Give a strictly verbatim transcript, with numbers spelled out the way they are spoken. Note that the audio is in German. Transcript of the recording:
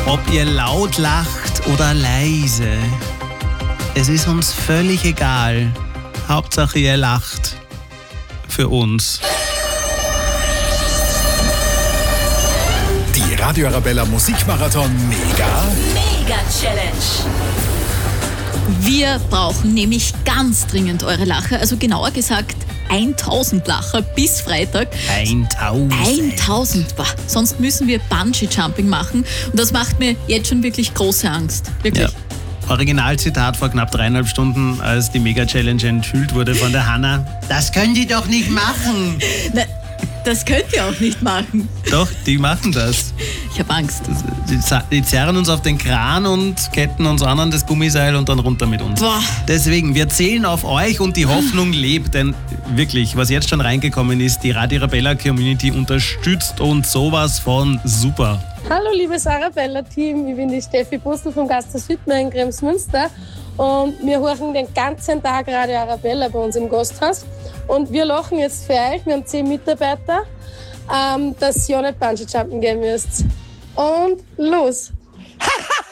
Ob ihr laut lacht oder leise, es ist uns völlig egal. Hauptsache ihr lacht. Für uns. Die Radio Arabella Musikmarathon Mega Mega Challenge. Wir brauchen nämlich ganz dringend eure Lacher, also genauer gesagt tausend Lacher bis Freitag. tausend. tausend, bah. Sonst müssen wir Bungee-Jumping machen und das macht mir jetzt schon wirklich große Angst. Wirklich. Ja. Originalzitat vor knapp dreieinhalb Stunden, als die Mega-Challenge enthüllt wurde von der Hanna. Das können die doch nicht machen. Na, das könnt ihr auch nicht machen. Doch, die machen das. Ich habe Angst. Die, die zerren uns auf den Kran und ketten uns an an das Gummiseil und dann runter mit uns. Boah. Deswegen, wir zählen auf euch und die Hoffnung lebt. Denn wirklich, was jetzt schon reingekommen ist, die Radio Arabella Community unterstützt uns sowas von super. Hallo liebes Arabella-Team, ich bin die Steffi Bustel vom Gasthaus Hüttner in Kremsmünster und wir hören den ganzen Tag Radio Arabella bei uns im Gasthaus und wir lachen jetzt für euch, wir haben zehn Mitarbeiter, ähm, dass ihr nicht Bungee-Jumpen gehen müsst. Und los!